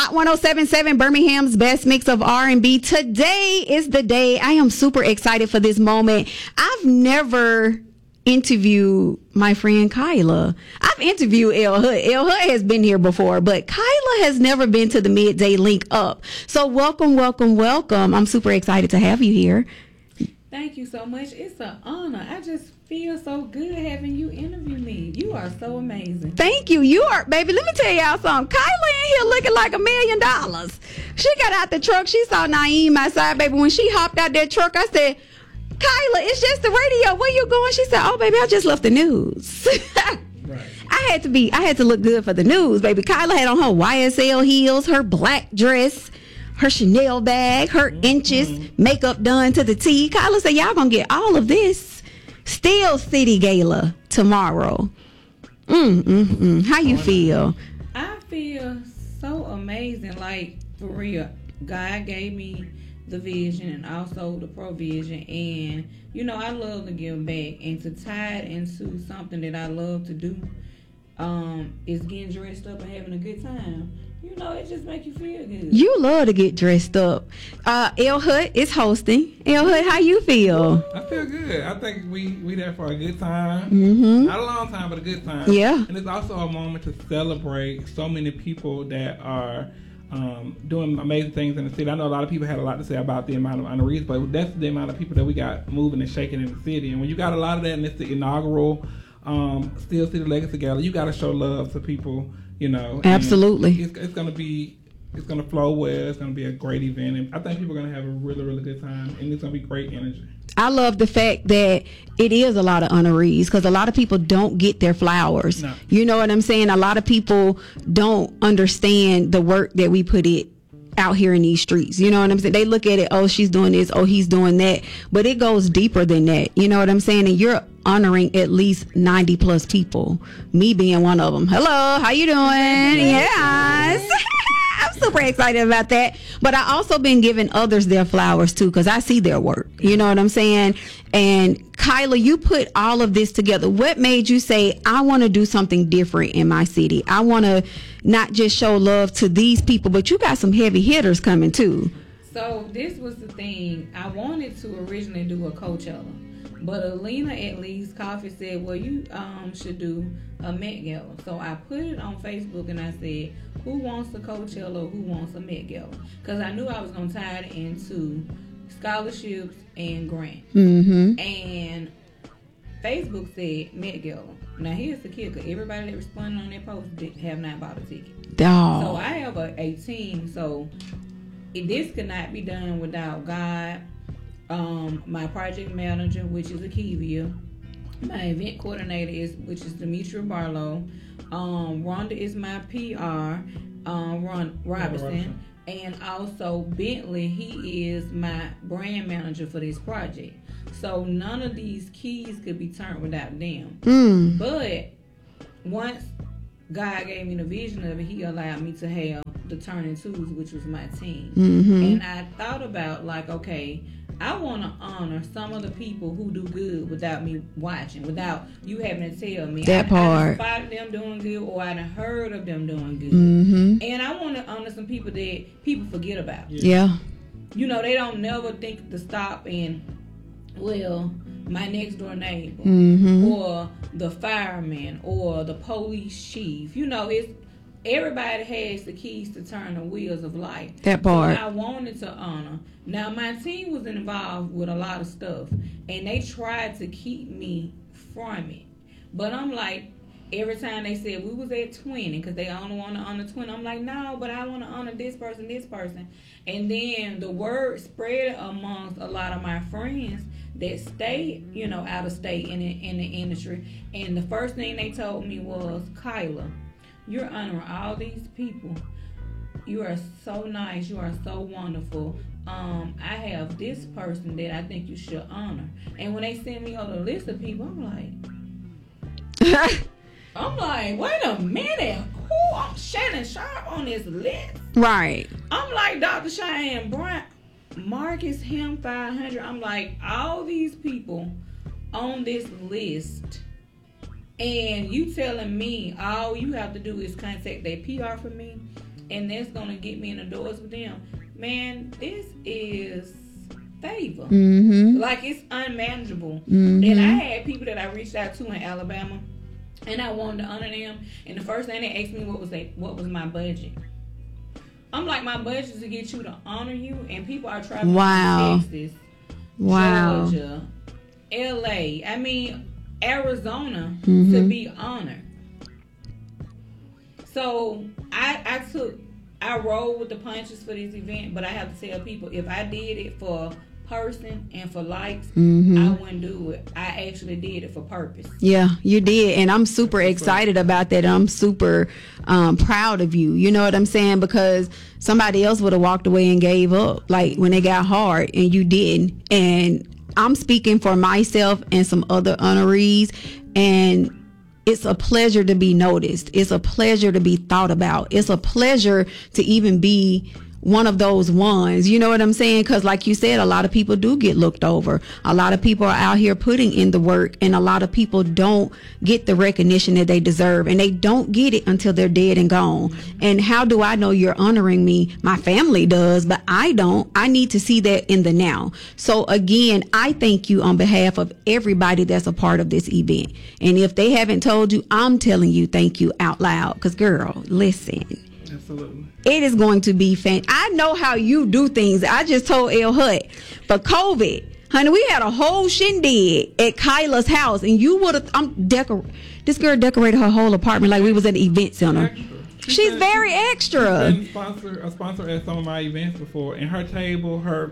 Hot 107.7, Birmingham's best mix of R&B. Today is the day. I am super excited for this moment. I've never interviewed my friend Kyla. I've interviewed El Hood. El Hood has been here before, but Kyla has never been to the Midday Link Up. So welcome, welcome, welcome. I'm super excited to have you here. Thank you so much. It's an honor. I just feel so good having you interview me. You are so amazing. Thank you. You are, baby. Let me tell y'all something. Kyla in here looking like $1 million. She got out the truck. She saw Naeem outside, baby. When she hopped out that truck, I said, Kyla, it's just the radio. Where you going? She said, oh, baby, I just left the news. Right. I had to look good for the news, baby. Kyla had on her YSL heels, her black dress, her Chanel bag, her inches, makeup done to the T. Kyla said, y'all gonna get all of this. Steel City Gala tomorrow. How you feel? I feel so amazing. Like, for real, God gave me the vision and also the provision. And, you know, I love to give back. And to tie it into something that I love to do is getting dressed up and having a good time. You know, it just makes you feel good. You love to get dressed up. El Hood is hosting. El Hood, how you feel? I feel good. I think we there for a good time. Not a long time, but a good time. Yeah. And it's also a moment to celebrate so many people that are doing amazing things in the city. I know a lot of people had a lot to say about the amount of honorees, but that's the amount of people that we got moving and shaking in the city. And when you got a lot of that, and it's the inaugural Steel City Legacy Gala, you got to show love to people. You know, absolutely. It's gonna flow well. It's gonna be a great event, and I think people are gonna have a really, really good time, and it's gonna be great energy. I love the fact that it is a lot of honorees because a lot of people don't get their flowers. No. You know what I'm saying? A lot of people don't understand the work that we put out here in these streets. You know what I'm saying? They look at it, oh, she's doing this, oh, he's doing that. But it goes deeper than that. You know what I'm saying? And you're honoring at least 90 plus people. Me being one of them. Hello, how you doing? Yes. I'm super excited about that. But I also been giving others their flowers too because I see their work. You know what I'm saying? And Kyla, you put all of this together. What made you say, I want to do something different in my city? I want to not just show love to these people, but you got some heavy hitters coming too. So this was the thing. I wanted to originally do a Coachella. But Alina at Lee's Coffee said, well, you should do a Met Gala. So I put it on Facebook and I said, who wants a Coachella, who wants a Met Gala? Because I knew I was going to tie it into scholarships and grants. And Facebook said Met Gala. Now here's the kicker. Everybody that responded on that post have not bought a ticket. Oh. So I have a team. So this could not be done without God. My project manager, which is Akivia, my event coordinator which is Demetria Barlow, Rhonda is my PR, Ron Robinson, and also Bentley, he is my brand manager for this project. So none of these keys could be turned without them. But once God gave me the vision of it, he allowed me to have the Turning Twos, which was my team. And I thought about, like, okay, I want to honor some of the people who do good without me watching, without you having to tell me. That part. I spotted them doing good, or I done heard of them doing good. And I want to honor some people that people forget about. Yeah. You know, they don't never think to stop and, well, my next door neighbor, or the fireman, or the police chief. You know, everybody has the keys to turn the wheels of life. That part. So I wanted to honor. Now, my team was involved with a lot of stuff, and they tried to keep me from it. But I'm like, every time they said we was at 20, because they only want to honor 20, I'm like, no, but I want to honor this person. And then the word spread amongst a lot of my friends that stay, you know, out of state in the industry. And the first thing they told me was, Kyla, you're honoring all these people. You are so nice. You are so wonderful. I have this person that I think you should honor. And when they send me on the list of people, I'm like, wait a minute. Who? I'm Shannon Sharp on this list. Right. I'm like Dr. Cheyenne Brown, Marcus Him 500. I'm like, all these people on this list. And you telling me all you have to do is contact their PR for me? and that's gonna get me in the doors with them. Man, this is favor. Like, it's unmanageable. And I had people that I reached out to in Alabama, and I wanted to honor them. And the first thing they asked me what was my budget. I'm like, my budget is to get you to honor you, and people are traveling to Texas, Georgia, LA, I mean Arizona to be honored. So I rolled with the punches for this event, but I have to tell people, if I did it for person and for likes, I wouldn't do it. I actually did it for purpose. Yeah, you did, and I'm super excited about that. I'm super proud of you. You know what I'm saying? Because somebody else would have walked away and gave up, like when it got hard, and you didn't. And I'm speaking for myself and some other honorees, and it's a pleasure to be noticed. It's a pleasure to be thought about. It's a pleasure to even be one of those ones. You know what I'm saying? Because like you said, a lot of people do get looked over. A lot of people are out here putting in the work, and a lot of people don't get the recognition that they deserve, and they don't get it until they're dead and gone. And how do I know you're honoring me? My family does, but I don't. I need to see that in the now. So again, I thank you on behalf of everybody that's a part of this event. And if they haven't told you, I'm telling you thank you out loud. Because girl, listen. Absolutely. It is going to be I know how you do things. I just told El Hut for COVID, honey, we had a whole shindig at Kyla's house, and you would have. This girl decorated her whole apartment like we was at an event center. She's very extra. She's been a sponsor at some of my events before, and her table, her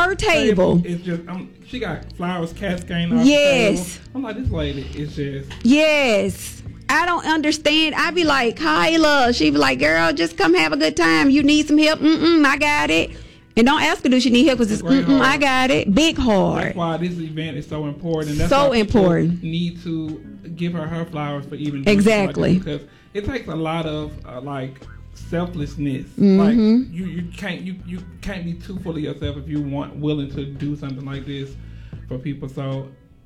table is just. She got flowers cascading off yes. the table. I'm like, this lady is just. Yes. I don't understand. I be like, Kyla. She be like, girl, just come have a good time. You need some help? I got it. And don't ask her, do she need help? Because it's, I got it. Big heart. That's why this event is so important. That's so why important. Need to give her flowers for even exactly like because it takes a lot of like selflessness. Like you can't be too full of yourself if you willing to do something like this for people. So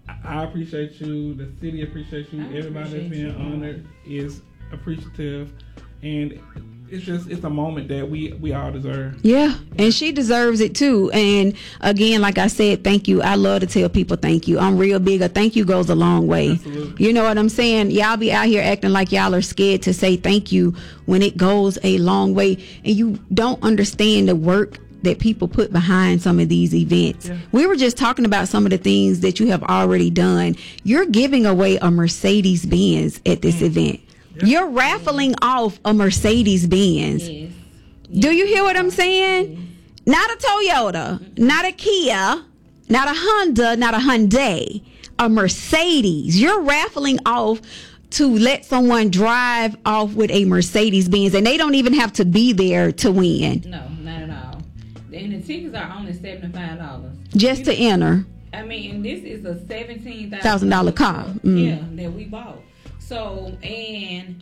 I appreciate you. The city appreciates you. Everybody that's being honored is appreciative, and it's a moment that we all deserve. Yeah, and she deserves it too. And again, like I said, thank you. I love to tell people thank you. I'm real big. A thank you goes a long way. Absolutely. You know what I'm saying? Y'all be out here acting like y'all are scared to say thank you when it goes a long way, and you don't understand the work that people put behind some of these events. Yeah. We were just talking about some of the things that you have already done. You're giving away a Mercedes-Benz at this event. Yeah. You're raffling off a Mercedes-Benz. Yes. Do you hear what I'm saying? Yes. Not a Toyota, not a Kia, not a Honda, not a Hyundai, a Mercedes. You're raffling off to let someone drive off with a Mercedes-Benz, and they don't even have to be there to win. No, not at all. And the tickets are only $75 just to enter. I mean, this is a $17,000 car. Yeah, that we bought. So, and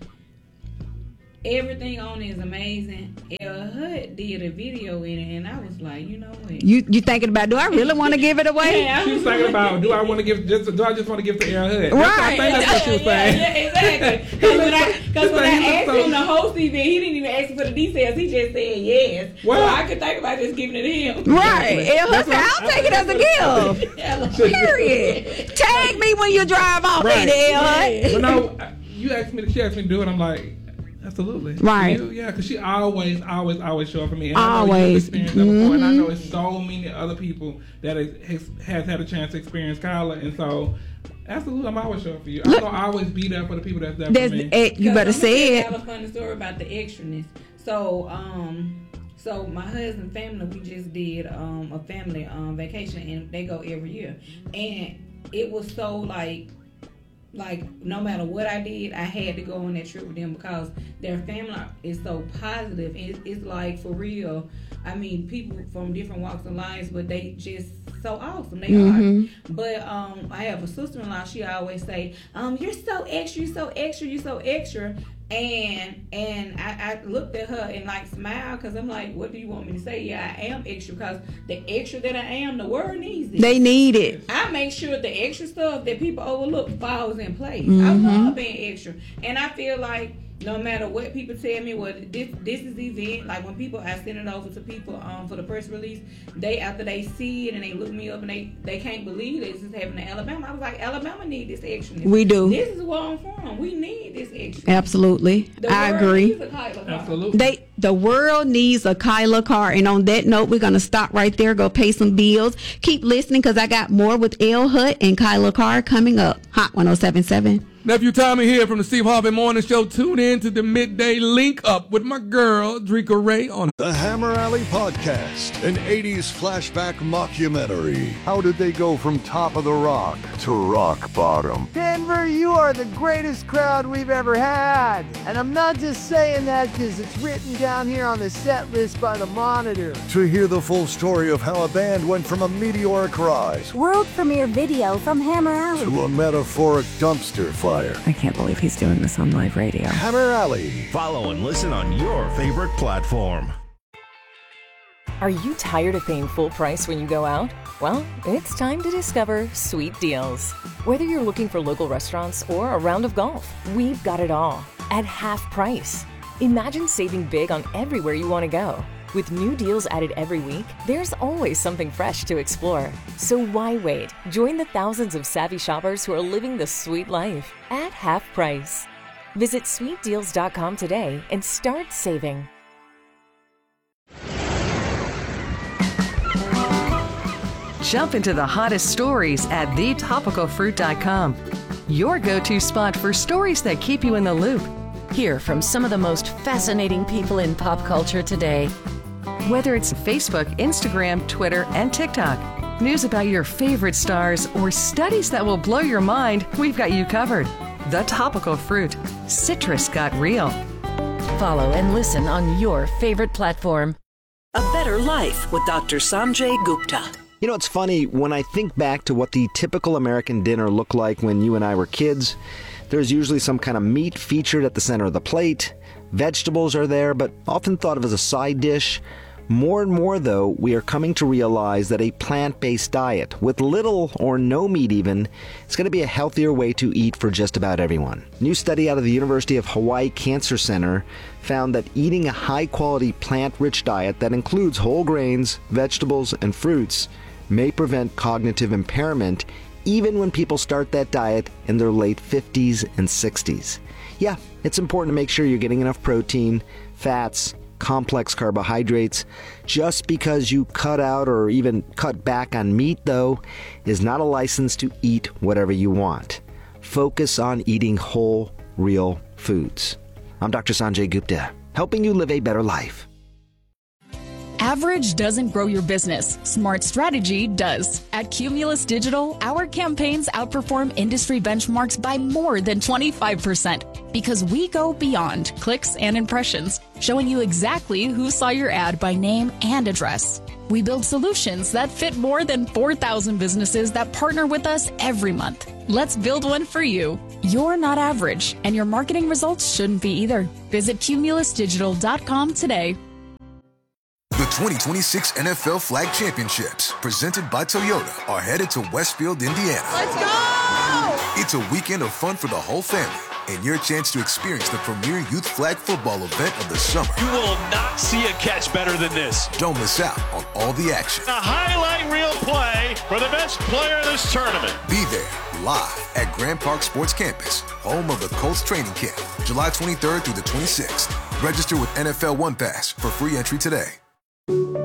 everything on it is amazing. El Hut did a video in it, and I was like, you know what? You thinking about, do I really want to give it away? Yeah, she was thinking about, do I just want to give to El Hut? Right. I think that's what she was saying. Yeah, exactly. Because when I asked him to host the event, he didn't even ask for the details. He just said yes. Well, so I could think about just giving it to him. Right. El Hut said, I'll take it as a gift. Period. Tag me when you drive off, right. El Hut. But no, she asked me to do it. I'm like, absolutely. Right. Yeah, because she always show up for me. And always. I know you've experienced that before, and I know it's so many other people that has had a chance to experience Kyla, and so absolutely, I'm always showing up for you. I'm going to always be there for the people that's there for me. You better say it. I have a funny story about the extraness. So my husband's family, we just did a family vacation, and they go every year, and it was so like no matter what I did, I had to go on that trip with them because their family is so positive. It's like, for real. I mean, people from different walks of life, but they just so awesome. They are. But I have a sister-in-law. She always say, "You're so extra. You're so extra. You're so extra." And I looked at her and like smiled because I'm like, what do you want me to say? Yeah, I am extra because the extra that I am, the world needs it. They need it. I make sure the extra stuff that people overlook falls in place. I love being extra, and I feel like no matter what people tell me, well, this is the event. Like when people, I send it over to people for the press release. After they see it and they look me up and they can't believe it. This is happening in Alabama. I was like, Alabama need this action. We do. This is where I'm from. We need this action. Absolutely, I agree. Absolutely. The world needs a Kyla car. And on that note, we're gonna stop right there. Go pay some bills. Keep listening because I got more with L Hut and Kyla Carr coming up. Hot 107.7. Nephew Tommy here from the Steve Harvey Morning Show. Tune in to the Midday Link Up with my girl, Drika Ray, on the Hammer Alley Podcast, an 80s flashback mockumentary. How did they go from top of the rock to rock bottom? Denver, you are the greatest crowd we've ever had. And I'm not just saying that because it's written down here on the set list by the Monitor. To hear the full story of how a band went from a meteoric rise, world premiere video from Hammer Alley, to a metaphoric dumpster fire. I can't believe he's doing this on live radio. Hammer Alley. Follow and listen on your favorite platform. Are you tired of paying full price when you go out? Well, it's time to discover Sweet Deals. Whether you're looking for local restaurants or a round of golf, we've got it all at half price. Imagine saving big on everywhere you want to go. With new deals added every week, there's always something fresh to explore. So why wait? Join the thousands of savvy shoppers who are living the sweet life at half price. Visit sweetdeals.com today and start saving. Jump into the hottest stories at thetopicalfruit.com. Your go-to spot for stories that keep you in the loop. Hear from some of the most fascinating people in pop culture today. Whether it's Facebook, Instagram, Twitter, and TikTok, news about your favorite stars, or studies that will blow your mind, we've got you covered. The Topical Fruit. Citrus got real. Follow and listen on your favorite platform. A Better Life with Dr. Sanjay Gupta. You know, it's funny, when I think back to what the typical American dinner looked like when you and I were kids, there's usually some kind of meat featured at the center of the plate. Vegetables are there, but often thought of as a side dish. More and more, though, we are coming to realize that a plant-based diet, with little or no meat even, is going to be a healthier way to eat for just about everyone. A new study out of the University of Hawaii Cancer Center found that eating a high-quality plant-rich diet that includes whole grains, vegetables, and fruits may prevent cognitive impairment even when people start that diet in their late 50s and 60s. Yeah, it's important to make sure you're getting enough protein, fats, complex carbohydrates. Just because you cut out or even cut back on meat, though, is not a license to eat whatever you want. Focus on eating whole, real foods. I'm Dr. Sanjay Gupta, helping you live a better life. Average doesn't grow your business. Smart strategy does. At Cumulus Digital, our campaigns outperform industry benchmarks by more than 25% because we go beyond clicks and impressions, showing you exactly who saw your ad by name and address. We build solutions that fit more than 4,000 businesses that partner with us every month. Let's build one for you. You're not average, and your marketing results shouldn't be either. Visit cumulusdigital.com today. The 2026 NFL Flag Championships, presented by Toyota, are headed to Westfield, Indiana. Let's go! It's a weekend of fun for the whole family and your chance to experience the premier youth flag football event of the summer. You will not see a catch better than this. Don't miss out on all the action. A highlight reel play for the best player in this tournament. Be there live at Grand Park Sports Campus, home of the Colts training camp, July 23rd through the 26th. Register with NFL One Pass for free entry today.